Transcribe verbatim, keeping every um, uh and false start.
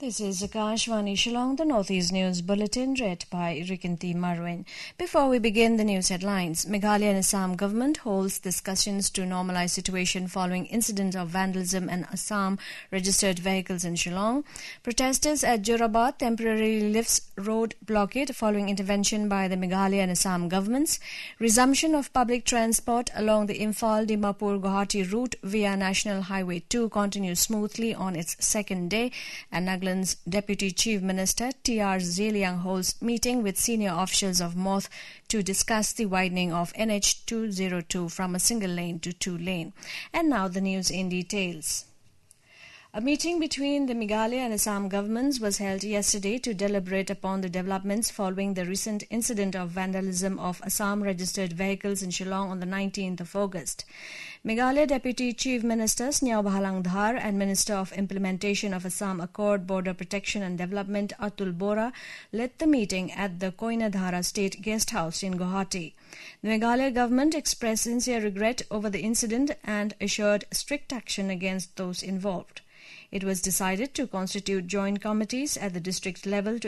This is Akashvani Shillong, the Northeast News Bulletin, read by Rikinti Marwin. Before we begin the news headlines, Meghalaya and Assam government holds discussions to normalize situation following incident of vandalism and Assam registered vehicles in Shillong. Protesters at Jorabad temporarily lifts road blockade following intervention by the Meghalaya and Assam governments. Resumption of public transport along the Imphal-Dimapur-Guwahati route via National Highway two continues smoothly on its second day, and Nagaland's Deputy Chief Minister T R Zeliang holds meeting with senior officials of M O F to discuss the widening of N H two oh two from a single lane to two lane. And now the news in details. A meeting between the Meghalaya and Assam governments was held yesterday to deliberate upon the developments following the recent incident of vandalism of Assam-registered vehicles in Shillong on the nineteenth of August. Meghalaya Deputy Chief Ministers Nyau Bahalang Dhar and Minister of Implementation of Assam Accord, Border Protection and Development Atul Bora led the meeting at the Koinadhara State Guest House in Guwahati. The Meghalaya government expressed sincere regret over the incident and assured strict action against those involved. It was decided to constitute joint committees at the district level to